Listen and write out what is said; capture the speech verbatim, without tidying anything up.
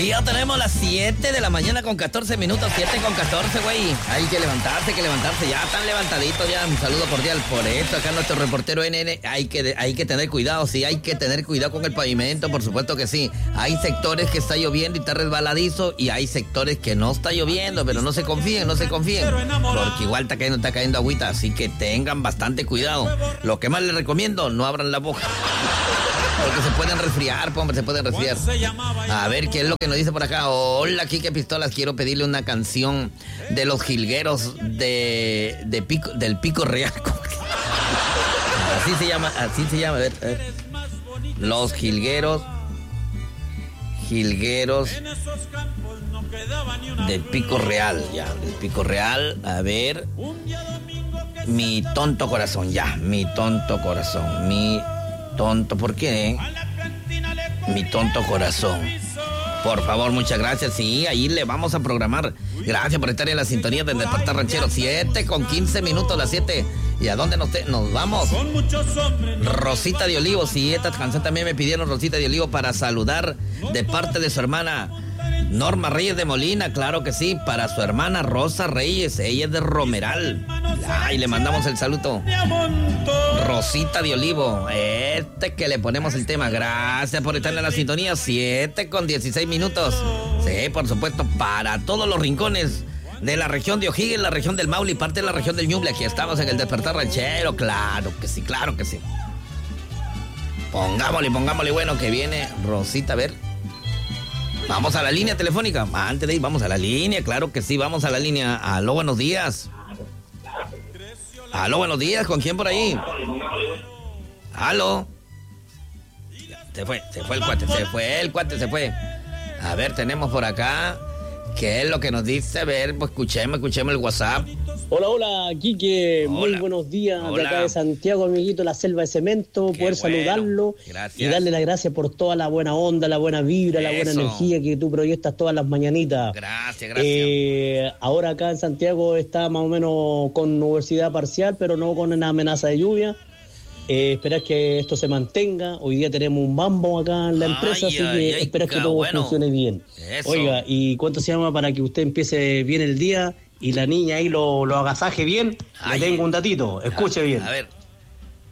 Y ya tenemos las siete de la mañana con catorce minutos, siete con catorce, güey. Hay que levantarse, hay que levantarse, ya están levantaditos, ya. Un saludo cordial por eso. Acá nuestro reportero N N, hay que, hay que tener cuidado, sí, hay que tener cuidado con el pavimento, por supuesto que sí. Hay sectores que está lloviendo y está resbaladizo, y hay sectores que no está lloviendo, pero no se confíen, no se confíen, porque igual está cayendo, está cayendo agüita, así que tengan bastante cuidado. Lo que más les recomiendo, no abran la boca. Porque se pueden resfriar, hombre, se pueden resfriar. A ver, ¿qué es lo que nos dice por acá? Hola, Quique Pistolas, quiero pedirle una canción de los jilgueros de, de Pico, del Pico Real. Así se llama, así se llama, a ver, a ver. Los jilgueros, jilgueros del Pico Real, ya, del Pico Real, a ver. Mi tonto corazón, ya, mi tonto corazón, mi... Tonto, ¿por qué? Mi tonto corazón. Por favor, muchas gracias. Sí, ahí le vamos a programar. Gracias por estar en la sintonía del Despertar Ranchero. siete con quince minutos, las siete. ¿Y a dónde nos, te, nos vamos? Rosita de Olivo. Sí, esta canción también me pidieron Rosita de Olivo para saludar de parte de su hermana Norma Reyes de Molina. Claro que sí, para su hermana Rosa Reyes. Ella es de Romeral. Ay, le mandamos el saludo. Rosita de Olivo, este que le ponemos el tema. Gracias por estar en la sintonía. siete con dieciséis minutos. Sí, por supuesto, para todos los rincones de la región de O'Higgins, la región del Maule y parte de la región del Ñuble. Aquí estamos en el Despertar Ranchero. Claro que sí, claro que sí. Pongámosle, pongámosle, bueno, que viene Rosita, a ver. Vamos a la línea telefónica. Antes de ir, vamos a la línea, claro que sí, vamos a la línea. Aló, buenos días. Aló, buenos días, ¿con quién por ahí? Aló. Se fue, se fue el cuate, se fue el cuate, se fue. A ver, tenemos por acá. ¿Qué es lo que nos dice? A ver, pues escuchemos, escuchemos el WhatsApp. Hola, hola, Quique. Hola. Muy buenos días. Hola. De acá de Santiago, amiguito, la selva de cemento. Qué poder bueno. Saludarlo. Gracias. Y darle las gracias por toda la buena onda, la buena vibra, Eso. La buena energía que tú proyectas todas las mañanitas. Gracias, gracias. Eh, ahora acá en Santiago está más o menos con nubosidad parcial, pero no con una amenaza de lluvia. Eh, esperar que esto se mantenga. Hoy día tenemos un mambo acá en la empresa, ay, así ay, que ay, esperar que todo bueno. Funcione bien. Eso. Oiga, ¿y cuánto se llama para que usted empiece bien el día y la niña ahí lo, lo agasaje bien? Ay, le tengo un datito, escuche a, bien. A ver.